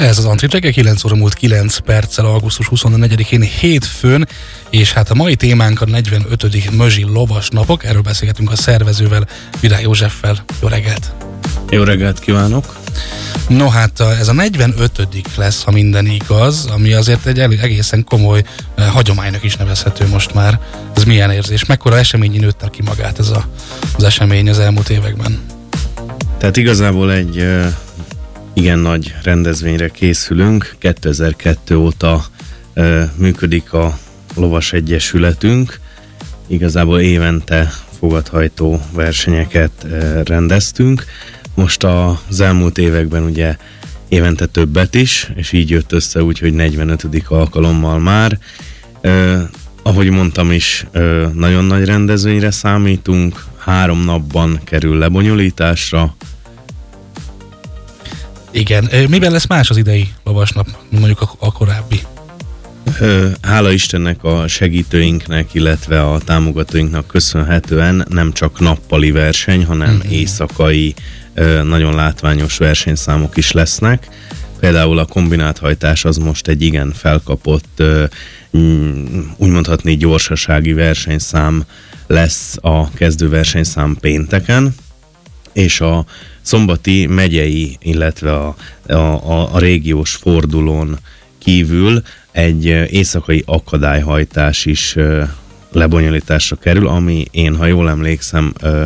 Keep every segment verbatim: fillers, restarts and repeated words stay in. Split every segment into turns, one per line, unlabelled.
Ez az Antrit reggel, kilenc óra múlt kilenc perccel, augusztus huszonnegyedikén hétfőn, és hát a mai témánk a negyvenötödik Mözsi lovas napok, erről beszélgetünk a szervezővel, Virág Józseffel. Jó reggelt!
Jó reggelt kívánok!
No hát ez a negyvenötödik lesz, ha minden igaz, ami azért egy egészen komoly eh, hagyománynak is nevezhető most már. Ez milyen érzés? Mekkora eseményi nőtte ki magát ez a, az esemény az elmúlt években?
Tehát igazából egy uh, igen nagy rendezvényre készülünk. kétezer-kettő óta uh, működik a Lovas Egyesületünk. Igazából évente fogadhajtó versenyeket uh, rendeztünk. Most az elmúlt években ugye évente többet is, és így jött össze úgy, hogy negyvenötödik alkalommal már. Uh, ahogy mondtam is, uh, nagyon nagy rendezvényre számítunk, három napban kerül lebonyolításra.
Igen. Miben lesz más az idei lovasnap, mondjuk a, a korábbi?
Hála Istennek, a segítőinknek, illetve a támogatóinknak köszönhetően nem csak nappali verseny, hanem mm-hmm. éjszakai, nagyon látványos versenyszámok is lesznek. Például a kombinált hajtás az most egy igen felkapott, úgy mondhatni gyorsasági versenyszám lesz a kezdő versenyszám pénteken, és a szombati megyei, illetve a, a, a, a régiós fordulón kívül egy éjszakai akadályhajtás is ö, lebonyolításra kerül, ami én, ha jól emlékszem, ö,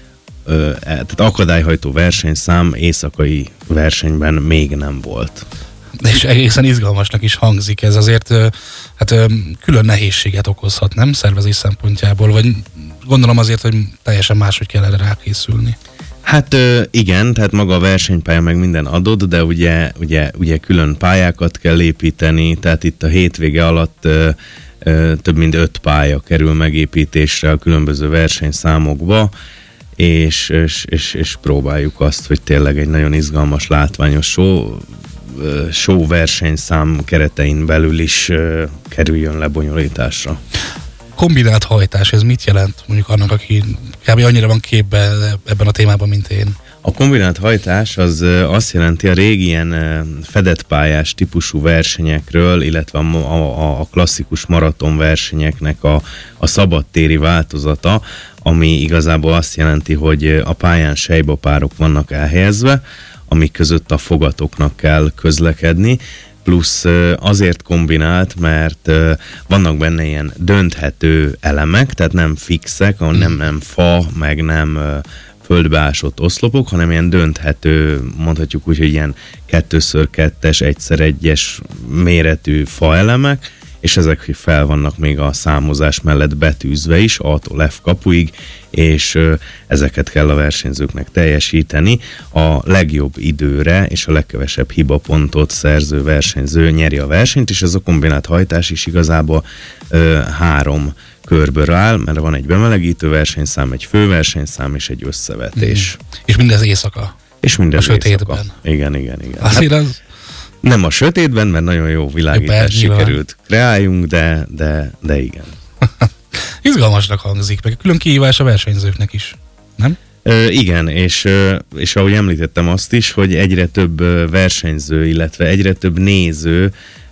ö, tehát akadályhajtó versenyszám éjszakai versenyben még nem volt.
És egészen izgalmasnak is hangzik ez, azért hát külön nehézséget okozhat, nem? Szervezés szempontjából, vagy gondolom azért, hogy teljesen máshogy kell erre rákészülni.
Hát igen, tehát maga a versenypálya meg minden adott, de ugye, ugye, ugye külön pályákat kell építeni, tehát itt a hétvége alatt ö, ö, több mint öt pálya kerül megépítésre a különböző versenyszámokba, és, és, és, és próbáljuk azt, hogy tényleg egy nagyon izgalmas, látványos show, show versenyszám keretein belül is ö, kerüljön lebonyolításra.
Kombinált hajtás, ez mit jelent mondjuk annak, aki kb. Annyira van képben ebben a témában, mint én?
A kombinált hajtás az azt jelenti, a régi ilyen fedett pályás típusú versenyekről, illetve a, a, a klasszikus maraton versenyeknek a, a szabadtéri változata, ami igazából azt jelenti, hogy a pályán sejbapárok vannak elhelyezve, amik között a fogatoknak kell közlekedni, plusz azért kombinált, mert vannak benne ilyen dönthető elemek, tehát nem fixek, nem, nem fa, meg nem földbeásott oszlopok, hanem ilyen dönthető, mondhatjuk úgy, hogy ilyen kettőször kettes, egyszer egyes méretű faelemek, és ezek fel vannak még a számozás mellett betűzve is, A-tól F kapuig, és ezeket kell a versenyzőknek teljesíteni. A legjobb időre és a legkevesebb hibapontot szerző versenyző nyeri a versenyt, és ez a kombinált hajtás is igazából ö, három körből áll, mert van egy bemelegítő versenyszám, egy főversenyszám és egy összevetés.
Mm. És mindez éjszaka?
És mindez
a sötétben?
Éjszaka. Igen, igen, igen.
Azért hát, az...
Nem a sötétben, mert nagyon jó világítást sikerült kreáljunk, de, de, de igen.
Izgalmasnak hangzik, meg külön kihívás a versenyzőknek is, nem?
Ö, igen, és, és ahogy említettem azt is, hogy egyre több versenyző, illetve egyre több néző,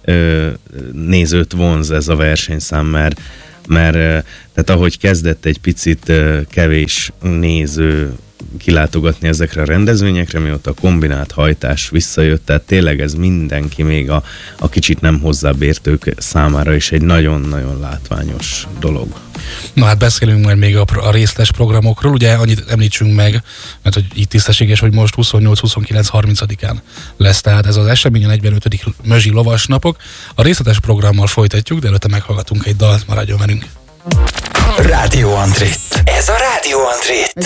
nézőt vonz ez a versenyszám, mert, mert tehát ahogy kezdett egy picit kevés néző kilátogatni ezekre a rendezvényekre, mióta a kombinált hajtás visszajött, tehát tényleg ez mindenki, még a, a kicsit nem hozzábértők számára is egy nagyon-nagyon látványos dolog.
Na hát beszélünk majd még a, a részletes programokról, ugye annyit említsünk meg, mert hogy így tisztességes, hogy most huszonnyolc, huszonkilenc, harmincadikán lesz, tehát ez az esemény, a negyvenötödik Mözsi lovas napok. A részletes programmal folytatjuk, de előtte meghallgatunk egy dalt, maradjon velünk.
Rádió Antrit. Ez a Rádió Antrit.